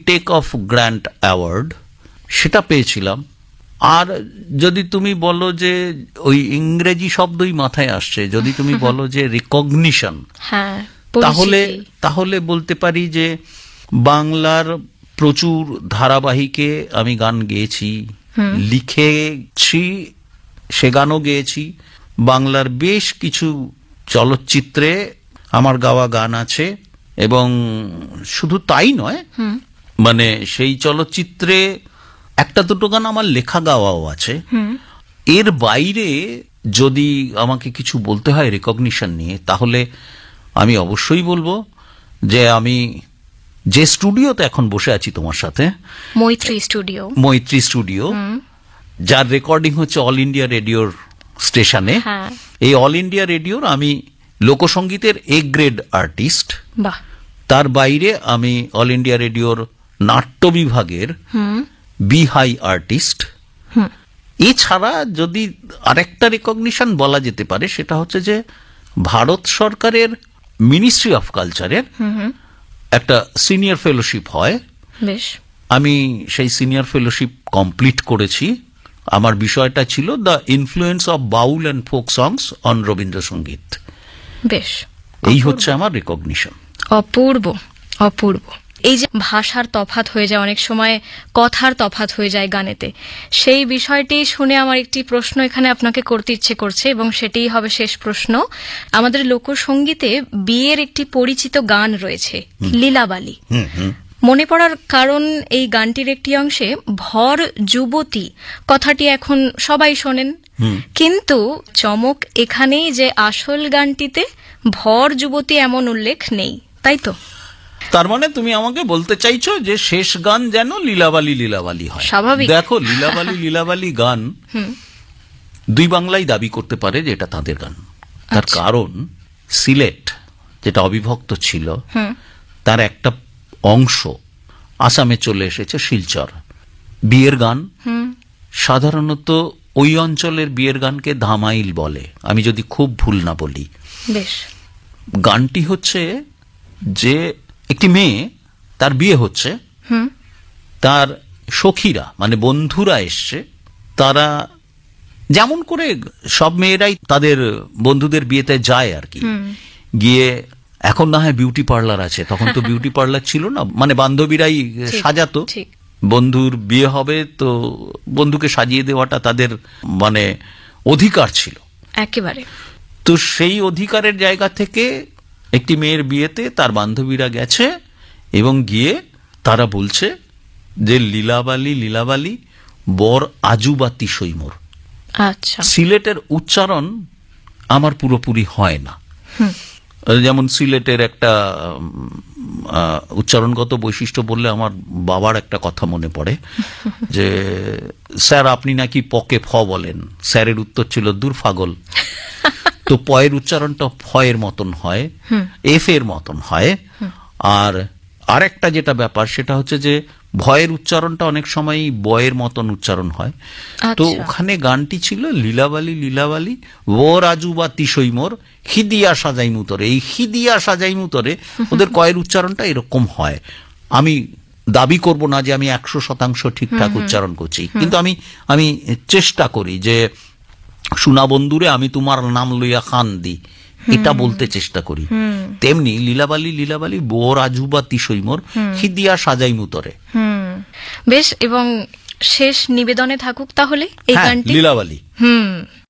Take off grant award, সেটা পেয়েছিলাম। আর যদি তুমি বলো যে ওই ইংরেজি শব্দই মাথায় আসছে, যদি তুমি বলো যে রিকগনিশন, তাহলে বলতে পারি যে বাংলার প্রচুর ধারাবাহিকে আমি গান গেয়েছি, লিখেছি, সে গানও গেয়েছি। বাংলার বেশ কিছু চলচ্চিত্রে আমার গাওয়া গান আছে, এবং শুধু তাই নয়, মানে সেই চলচ্চিত্রে একটা দুটো গান আমার লেখা গাওয়াও আছে। এর বাইরে যদি আমাকে কিছু বলতে হয় রেকগনিশন নিয়ে, তাহলে আমি অবশ্যই বলবো যে আমি যে স্টুডিওতে এখন বসে আছি তোমার সাথে, মৈত্রী স্টুডিও, যার রেকর্ডিং হচ্ছে অল ইন্ডিয়া রেডিওর স্টেশনে, এই অল ইন্ডিয়া রেডিওর আমি লোকসঙ্গীতের এ গ্রেড আর্টিস্ট। তার বাইরে আমি অল ইন্ডিয়া রেডিওর নাট্য বিভাগের বি হাই আর্টিস্ট। এছাড়া যদি আরেকটা রেকগনিশন বলা যেতে পারে, সেটা হচ্ছে যে ভারত সরকারের মিনিস্ট্রি অফ কালচারের একটা সিনিয়র ফেলোশিপ হয়, আমি সেই সিনিয়র ফেলোশিপ কমপ্লিট করেছি। আমার বিষয়টা ছিল the influence of Baul and folk songs on Rabindrasangeet. বেশ, এই হচ্ছে আমার রেকগনিশন। অপূর্ব অপূর্ব। এই যে ভাষার তফাৎ হয়ে যায়, অনেক সময় কথার তফাৎ হয়ে যায় গানেতে, সেই বিষয়টি শুনে আমার একটি প্রশ্ন এখানে আপনাকে করতে ইচ্ছে করছে, এবং সেটাই হবে শেষ প্রশ্ন। আমাদের লোকসঙ্গীতে বিয়ের একটি পরিচিত গান রয়েছে, লীলাবালি। মনে পড়ার কারণ এই গানটির একটি অংশে ভর যুবতী কথাটি এখন সবাই শোনেন, কিন্তু চমক এখানেই যে আসল গানটিতে ভর যুবতী এমন উল্লেখ নেই, তাই তো? তার মানে তুমি আমাকে বলতে চাইছো যে শেষ গান যেন লীলাবালি লীলাবালি হয়। স্বাভাবিক। দেখো, লীলাবালি লীলাবালি গান দুই বাংলাই দাবি করতে পারে যে এটা তাদের গান। তার কারণ সিলেট যেটা অবিভক্ত ছিল, তার একটা অংশ আসামে চলে এসেছে, শিলচর। বিয়ের গান সাধারণত ওই অঞ্চলের বিয়ের গানকে ধামাইল বলে, আমি যদি খুব ভুল না বলি। বেশ। গানটি হচ্ছে যে একটি মেয়ে, তার বিয়ে হচ্ছে, তার সখীরা মানে বন্ধুরা এসছে, তারা যেমন করে সব মেয়েরাই তাদের বন্ধুদের বিয়েতে যায় আর কি, গিয়ে এখন না হয় বিউটি পার্লার আছে, তখন তো বিউটি পার্লার ছিল না, মানে বান্ধবীরাই সাজাতো। বন্ধুর বিয়ে হবে তো বন্ধুকে সাজিয়ে দেওয়াটা তাদের মানে অধিকার ছিল একেবারে। তো সেই অধিকারের জায়গা থেকে একটি মেয়ের বিয়েতে তার বান্ধবীরা গেছে, এবং গিয়ে তারা বলছে যে লীলাবালি লীলাবালি বর আজুবাতি সৈমর। আচ্ছা, সিলেটের উচ্চারণ আমার পুরোপুরি হয় না। যেমন সিলেটের একটা উচ্চারণগত বৈশিষ্ট্য বললে আমার বাবার একটা কথা মনে পড়ে যে স্যার আপনি নাকি পকে ফ বলেন। স্যারের উত্তর ছিল দূর ফাগল। তো পয়ের উচ্চারণটা ফ এর মতন হয়, এফ এর মতন হয়। আর আরেকটা যেটা ব্যাপার সেটা হচ্ছে যে ভয়ের উচ্চারণটা অনেক সময় বয়ের মতন উচ্চারণ হয়। তো ওখানে গানটি ছিল লীলাবালি লীলাবালি ও রাজুবা তিসৈমোর খিদিয়া সাজাই মুতরে। এই খিদিয়া সাজাই মুতরে ওদের কয়ের উচ্চারণটা এরকম হয়। আমি দাবি করব না যে আমি 100% ঠিকঠাক উচ্চারণ করছি, কিন্তু আমি চেষ্টা করি যে শুনা বন্ধুরে আমি তোমার নাম লইয়া খান দি, এটা বলতে চেষ্টা করি। তেমনি লীলাবালি লীলাবালি বোর আজুবা তিসৈমোর খিদিয়া সাজাই মুতরে। বেশ, এবং শেষ নিবেদনে থাকুক তাহলে এই গানটি লীলাবালি।